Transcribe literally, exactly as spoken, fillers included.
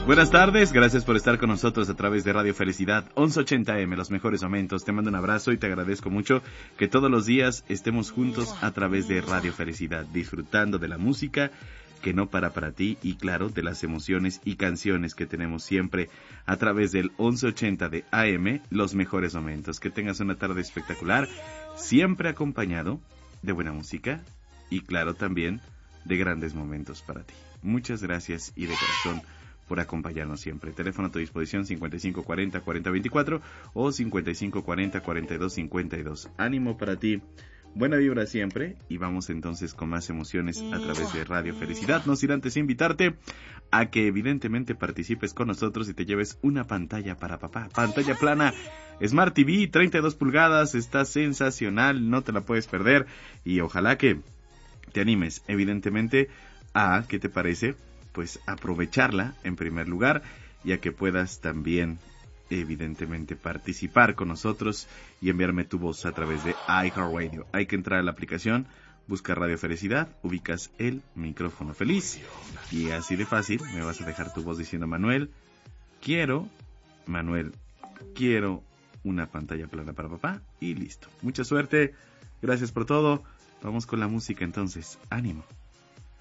Buenas tardes, gracias por estar con nosotros a través de Radio Felicidad once ochenta eme, los mejores momentos. Te mando un abrazo y te agradezco mucho que todos los días estemos juntos a través de Radio Felicidad, disfrutando de la música que no para para ti y claro, de las emociones y canciones que tenemos siempre a través del once ochenta de A M, los mejores momentos. Que tengas una tarde espectacular, siempre acompañado de buena música y claro también de grandes momentos para ti. Muchas gracias y de corazón por acompañarnos siempre. Teléfono a tu disposición cincuenta y cinco cuarenta cuarenta veinticuatro o cincuenta y cinco cuarenta cuarenta y dos cincuenta y dos. Ánimo para ti, buena vibra siempre y vamos entonces con más emociones a través de Radio Felicidad. No sin antes invitarte a que evidentemente participes con nosotros y te lleves una pantalla para papá. Pantalla plana Smart T V, treinta y dos pulgadas, está sensacional, no te la puedes perder y ojalá que te animes evidentemente a, ¿qué te parece?, pues aprovecharla en primer lugar y a que puedas también evidentemente participar con nosotros y enviarme tu voz a través de iHeartRadio. Hay que entrar a la aplicación, busca Radio Felicidad, ubicas el micrófono feliz y así de fácil me vas a dejar tu voz diciendo: Manuel, quiero, Manuel, quiero una pantalla plana para papá y listo. Mucha suerte, gracias por todo. Vamos con la música entonces, ánimo.